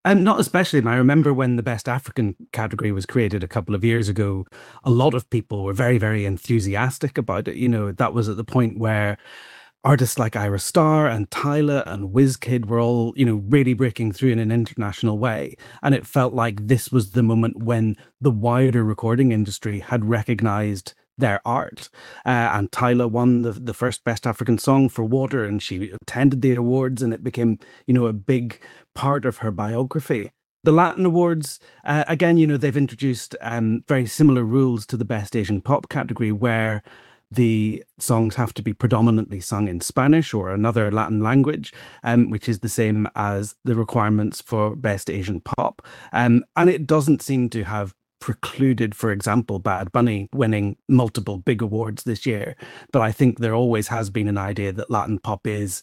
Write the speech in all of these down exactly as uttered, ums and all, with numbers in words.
Um, not especially. And I remember when the Best African category was created a couple of years ago, a lot of people were very, very enthusiastic about it. You know, that was at the point where artists like Ira Starr and Tyla and Wizkid were all, you know, really breaking through in an international way. And it felt like this was the moment when the wider recording industry had recognized their art. Uh, and Tyla won the, the first Best African Song for Water, and she attended the awards, and it became, you know, a big part of her biography. The Latin Awards, uh, again, you know, they've introduced um, very similar rules to the Best Asian Pop category, where the songs have to be predominantly sung in Spanish or another Latin language, um, which is the same as the requirements for Best Asian Pop. Um, and it doesn't seem to have precluded, for example, Bad Bunny winning multiple big awards this year. But I think there always has been an idea that Latin pop is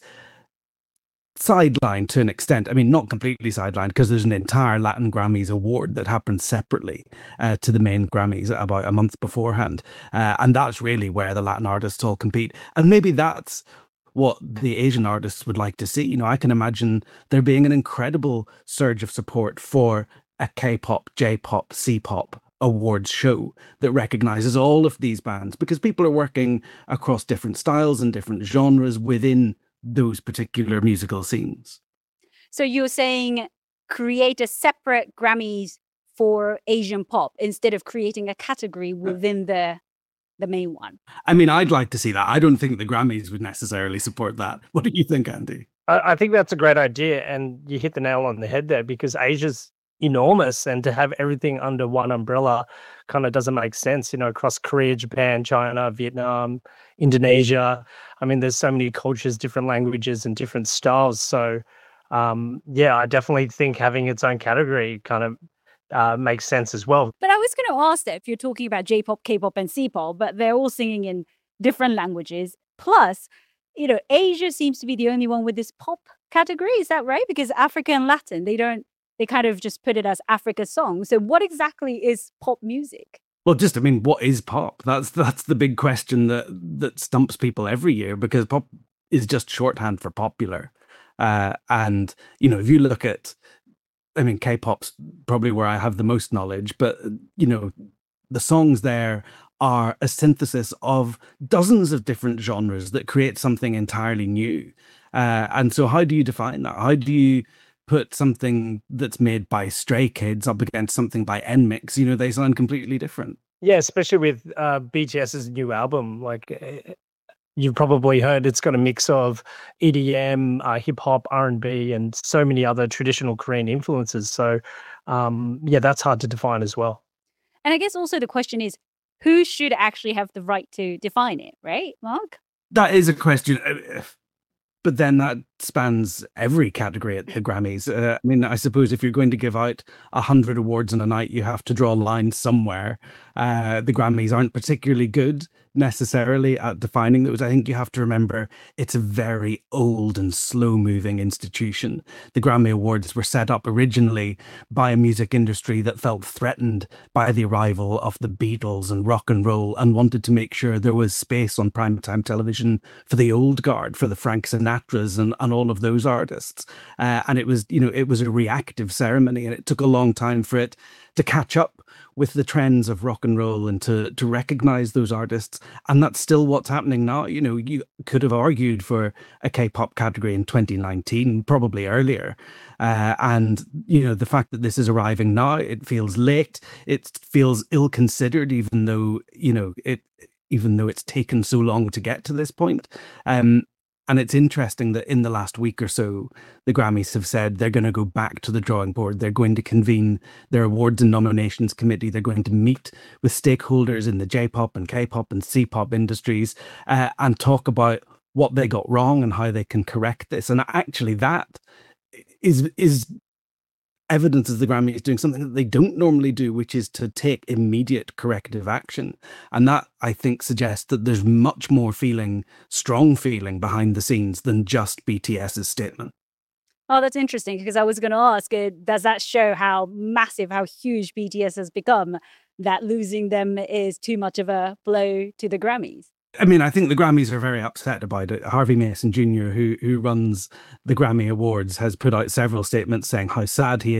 sidelined to an extent. I mean, not completely sidelined, because there's an entire Latin Grammys award that happens separately uh, to the main Grammys about a month beforehand. Uh, and that's really where the Latin artists all compete. And maybe that's what the Asian artists would like to see. You know, I can imagine there being an incredible surge of support for a K-pop, J-pop, C-pop awards show that recognizes all of these bands, because people are working across different styles and different genres within those particular musical scenes. So you're saying create a separate Grammys for Asian pop instead of creating a category within the the main one? I mean, I'd like to see that. I don't think the Grammys would necessarily support that. What do you think, Andy? I, I think that's a great idea, and you hit the nail on the head there, because Asia's enormous, and to have everything under one umbrella kind of doesn't make sense, you know, across Korea, Japan, China, Vietnam, Indonesia. I mean, there's so many cultures, different languages, and different styles. So, um, yeah, I definitely think having its own category kind of uh, makes sense as well. But I was going to ask that if you're talking about J-pop, K-pop, and C-pop, but they're all singing in different languages. Plus, you know, Asia seems to be the only one with this pop category. Is that right? Because Africa and Latin, they don't, they kind of just put it as Africa song. So what exactly is pop music? Well, just, I mean, what is pop? That's that's the big question that that stumps people every year, because pop is just shorthand for popular. Uh, and, you know, if you look at, I mean, K-pop's probably where I have the most knowledge, but, you know, the songs there are a synthesis of dozens of different genres that create something entirely new. Uh, and so how do you define that? How do you put something that's made by Stray Kids up against something by N Mix? You know, they sound completely different. Yeah, especially with uh, BTS's new album. Like, uh, you've probably heard, it's got a mix of E D M, uh, hip hop, R and B, and so many other traditional Korean influences. So, um, yeah, that's hard to define as well. And I guess also the question is, who should actually have the right to define it, right, Mark? That is a question. But then that spans every category at the Grammys. Uh, I mean, I suppose if you're going to give out a hundred awards in a night, you have to draw a line somewhere. Uh, the Grammys aren't particularly good necessarily at defining those. I think you have to remember it's a very old and slow moving institution. The Grammy Awards were set up originally by a music industry that felt threatened by the arrival of the Beatles and rock and roll, and wanted to make sure there was space on primetime television for the old guard, for the Frank Sinatras and, and all of those artists. Uh, and it was, you know, it was a reactive ceremony, and it took a long time for it to catch up with the trends of rock and roll and to to recognize those artists. And that's still what's happening now. You know, you could have argued for a K-pop category in twenty nineteen, probably earlier. Uh, and, you know, the fact that this is arriving now, it feels late. It feels ill-considered, even though, you know, it even though it's taken so long to get to this point. Um, And it's interesting that in the last week or so, the Grammys have said they're going to go back to the drawing board. They're going to convene their awards and nominations committee. They're going to meet with stakeholders in the J-pop and K-pop and C-pop industries uh, and talk about what they got wrong and how they can correct this. And actually that is is evidence of the Grammys doing something that they don't normally do, which is to take immediate corrective action. And that, I think, suggests that there's much more feeling, strong feeling behind the scenes than just BTS's statement. Oh, that's interesting, because I was going to ask, uh, does that show how massive, how huge B T S has become, that losing them is too much of a blow to the Grammys? I mean, I think the Grammys are very upset about it. Harvey Mason Junior, who who runs the Grammy Awards, has put out several statements saying how sad he